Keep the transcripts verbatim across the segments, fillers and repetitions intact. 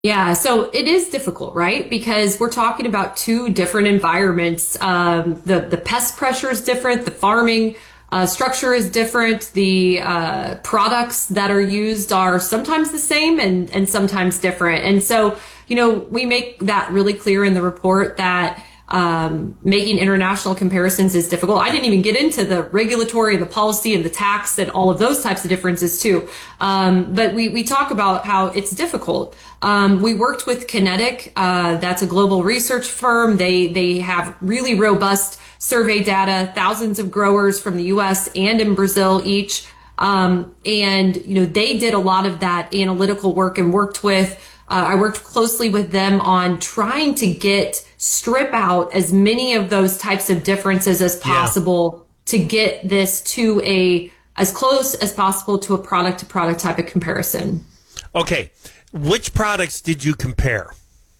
Yeah, so it is difficult, right? Because we're talking about two different environments. Um, the the pest pressure is different, the farming uh, structure is different, the uh, products that are used are sometimes the same and and sometimes different. And so, you know, we make that really clear in the report that um, making international comparisons is difficult. I didn't even get into the regulatory and the policy and the tax and all of those types of differences too. Um, but we, we talk about how it's difficult. Um, we worked with Kinetic. Uh, that's a global research firm. They, they have really robust survey data, thousands of growers from the U S and in Brazil each. Um, and, you know, they did a lot of that analytical work and worked with Uh, I worked closely with them on trying to get, strip out as many of those types of differences as possible yeah. to get this to a, as close as possible to a product to product type of comparison. Okay. Which products did you compare?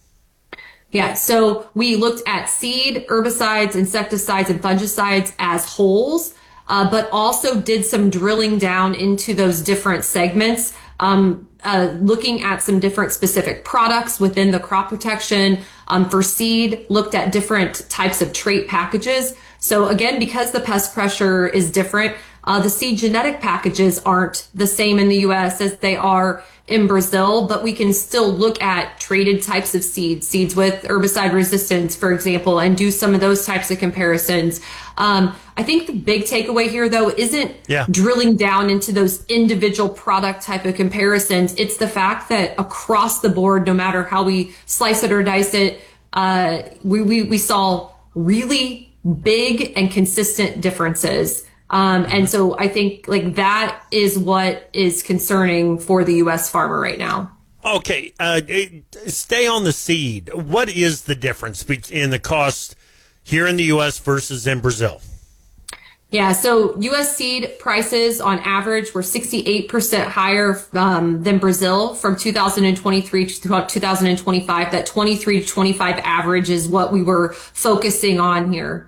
Yeah, so we looked at seed, herbicides, insecticides, and fungicides as wholes, uh, but also did some drilling down into those different segments. Um, uh, looking at some different specific products within the crop protection. Um, for seed, looked at different types of trait packages. So again, because the pest pressure is different, uh, the seed genetic packages aren't the same in the U S as they are in Brazil, but we can still look at traded types of seeds, seeds with herbicide resistance, for example, and do some of those types of comparisons. Um, I think the big takeaway here, though, isn't yeah. drilling down into those individual product type of comparisons. It's the fact that across the board, no matter how we slice it or dice it, uh, we, we, we saw really big and consistent differences. Um, and so I think like that is what is concerning for the U S farmer right now. Okay. Uh, stay on the seed. What is the difference in the cost here in the U S versus in Brazil? Yeah, so U S seed prices on average were sixty-eight percent higher um, than Brazil from two thousand twenty-three to about two thousand twenty-five. That twenty-three to twenty-five average is what we were focusing on here.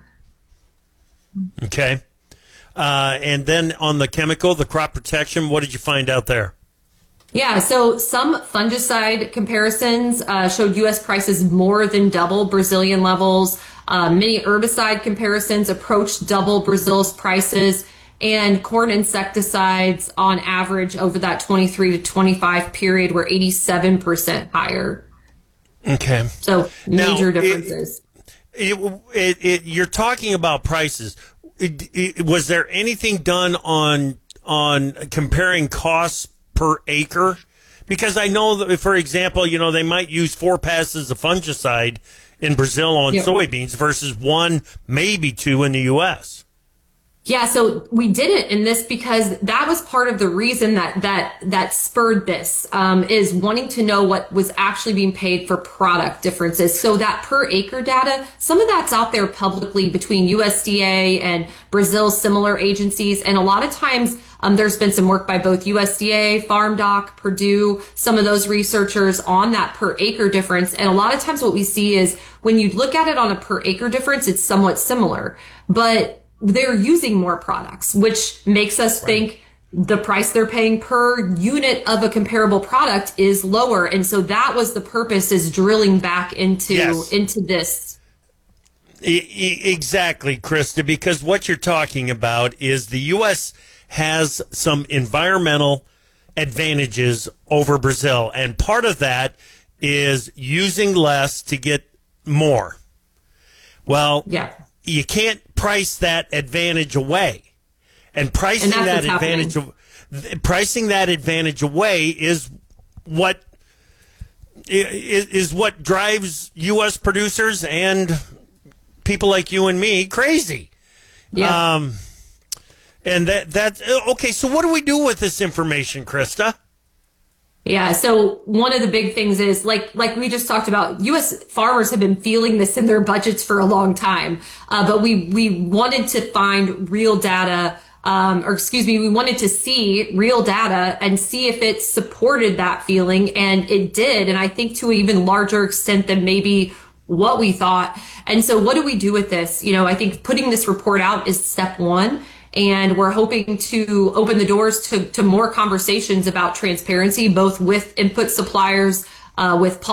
Okay. Uh, and then on the chemical, the crop protection, what did you find out there? Yeah, so some fungicide comparisons uh, showed U S prices more than double Brazilian levels. Uh, many herbicide comparisons approached double Brazil's prices, and corn insecticides on average over that twenty-three to twenty-five period were eighty-seven percent higher. Okay. So major now, differences. It, it, it, it, you're talking about prices. It, it, was there anything done on on comparing costs per acre? Because I know that, for example, you know, they might use four passes of fungicide in Brazil on yep. soybeans versus one, maybe two in the U S. Yeah, so we did it in this because that was part of the reason that that that spurred this, um, is wanting to know what was actually being paid for product differences. So that per acre data, some of that's out there publicly between U S D A and Brazil's similar agencies. And a lot of times um, there's been some work by both U S D A, FarmDoc, Purdue, some of those researchers on that per acre difference. And a lot of times what we see is when you look at it on a per acre difference, it's somewhat similar. But they're using more products, which makes us right. think the price they're paying per unit of a comparable product is lower. And so that was the purpose, is drilling back into, yes. into this. E- exactly, Krista, because what you're talking about is the U S has some environmental advantages over Brazil. And part of that is using less to get more. Well, yeah. you can't price that advantage away. And pricing and that advantage th- pricing that advantage away is what is, is what drives U S producers and people like you and me crazy. Yeah. Um and that that okay, so what do we do with this information, Krista? Yeah. So one of the big things is, like, like we just talked about, U S farmers have been feeling this in their budgets for a long time. Uh, but we, we wanted to find real data, um, or excuse me, we wanted to see real data and see if it supported that feeling. And it did. And I think to an even larger extent than maybe what we thought. And so what do we do with this? You know, I think putting this report out is step one. And we're hoping to open the doors to, to more conversations about transparency, both with input suppliers uh, with